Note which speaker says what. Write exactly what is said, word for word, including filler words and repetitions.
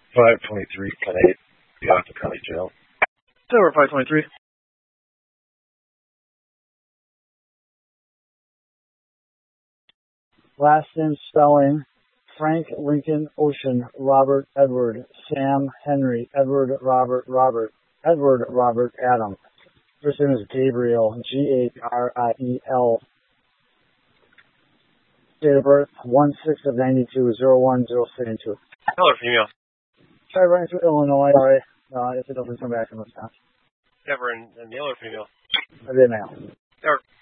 Speaker 1: five twenty-three, ten eight, Piazza County Jail.
Speaker 2: Tower five twenty-three.
Speaker 3: Last name spelling, Frank Lincoln Ocean Robert Edward Sam Henry Edward Robert Robert Edward Robert Adam. First name is Gabriel, G A R I E L. Date of birth, one six of ninety-two, zero one zero seventy-two.
Speaker 2: Male or female?
Speaker 3: Sorry, running through Illinois. Sorry, uh, if it doesn't come back in Wisconsin.
Speaker 2: Never in, in male or female?
Speaker 3: I did male.
Speaker 2: Or